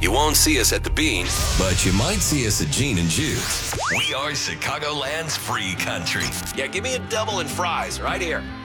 You won't see us at the Bean, But you might see us at Gene and Jude's. We are Chicagoland's free country. Yeah, give me a double and fries right here.